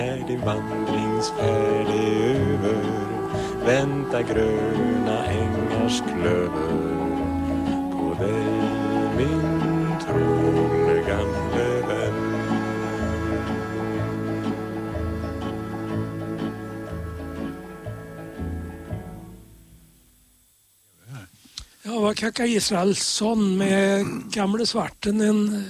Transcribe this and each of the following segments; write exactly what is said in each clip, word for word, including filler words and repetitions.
När din vandringsfärd är över, vänta gröna ängars klöver på dig, min trogna gamle vän. Ja, var Kaka Israelsson med Gamle Svarten en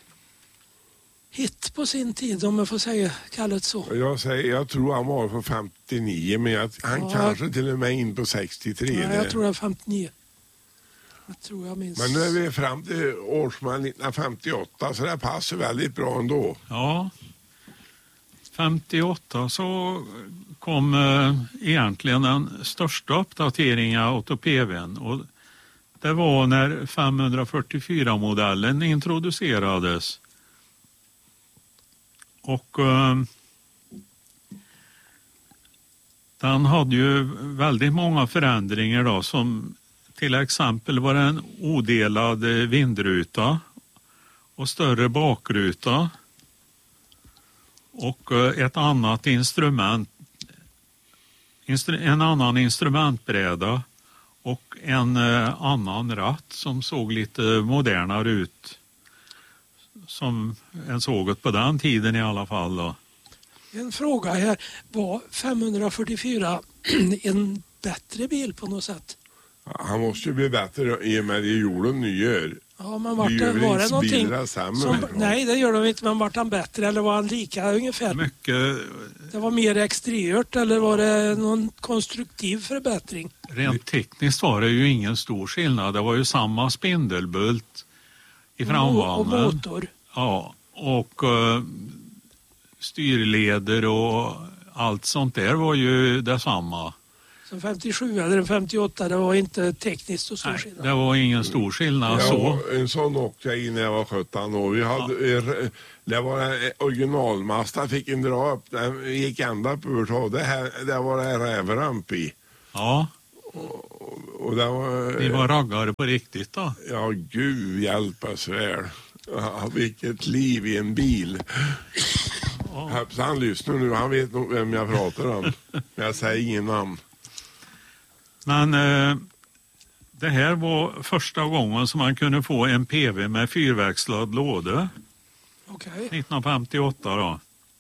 hit på sin tid, om jag får säga kallet så. Jag, säger, jag tror han var från femtionio, men jag, han ja, kanske till och med in på sextiotre. Ja, jag tror det är femtionio. Jag tror jag minns. Men nu är vi fram till årsmål nittonhundrafemtioåtta, så det passar väldigt bra ändå. Ja, femtioåtta så kom eh, egentligen den största uppdateringen av A T P V:n, och det var när femhundrafyrtiofyra-modellen introducerades. Och eh, den hade ju väldigt många förändringar då, som till exempel var en odelad vindruta och större bakruta och eh, ett annat instrument, instru, en annan instrumentbräda och en eh, annan ratt som såg lite modernare ut, som en såg på den tiden i alla fall då. En fråga här, var femhundrafyrtiofyra en bättre bil på något sätt? Han måste ju bli bättre i och med det jorden nu gör. Ja, men vart det, var det någonting som, nej, det gör de inte, men vart han bättre eller var han lika ungefär? Mycket. Det var mer exteriört eller var det någon konstruktiv förbättring? Rent tekniskt var det ju ingen stor skillnad. Det var ju samma spindelbult i framvagnen. Och motor. Ja, och uh, styrleder och allt sånt där var ju detsamma. Så femtiosju eller femtioåtta, det var inte tekniskt så stor Nej, skillnad? Det var ingen stor skillnad. Ja, så. En sån åkte jag in när jag var sjutton år. Vi hade, ja. Det var en originalmasta, fick en dra upp, den gick ända upp ur. Det, här, det var det rävramp i. Ja. Och, och det var, Ni var raggare på riktigt då? Ja, gud hjälpas väl. Ja, vilket liv i en bil. Ja. Han lyssnar nu, han vet nog vem jag pratar om. Jag säger ingen namn. Men eh, det här var första gången som man kunde få en P V med fyrväxlad låda. Okay. nittonhundrafemtioåtta då.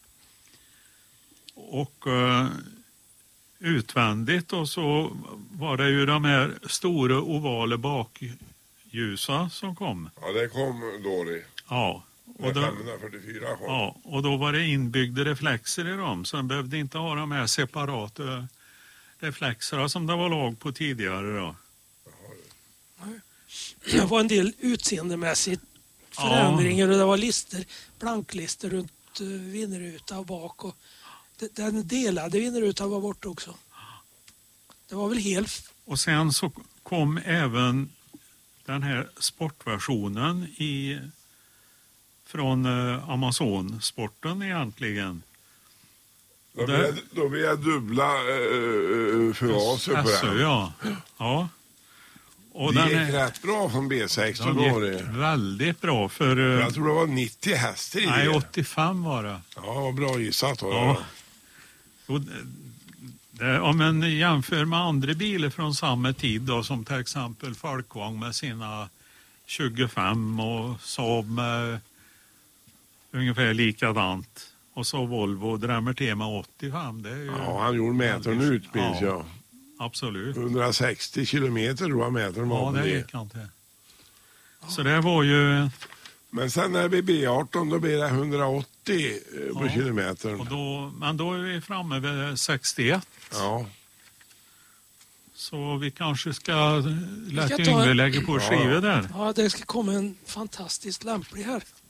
Och eh, utvändigt och så var det ju de här stora ovala bakljusa som kom. Ja, det kom då det. Ja. Och då, femhundrafyrtiofyra kom. ja, och då var det inbyggda reflexer i dem, så de behövde inte ha de här separata reflexerna som det var lag på tidigare då. Det var en del utseendemässigt förändringar, ja. Och det var lister, blanklister runt vindruta och bak, och den delade vindrutan var bort också. Det var väl helt... Och sen så kom även den här sportversionen i från eh, Amazon-sporten egentligen. Då blir jag, då blir jag dubbla uh, förvaser på alltså, den. Ja. Ja. Och det den gick är, rätt bra från B sexton. Den då gick det. väldigt bra för... Uh, jag tror det var nittio hästar i nej, det. åttiofem var det. Ja, vad bra gissat. Ja. Och det, om man jämför med andra bilar från samma tid då, som till exempel Folkvagn med sina tjugofem och Saab med ungefär likadant. Och så Volvo drämmer till med åttiofem. Det är ju ja, han gjorde mätaren ut, minns ja, jag. Absolut. hundrasextio kilometer tror jag mätaren var. Ja, det gick han till. Så det var ju... Men sen när det blir B arton då blir det hundraåttio på ja, kilometern. Och då, men då är vi framme vid sextioett. Ja. Så vi kanske ska lägga Yngve lägga på skivor där. Ja, det ska komma en fantastiskt lämplig här.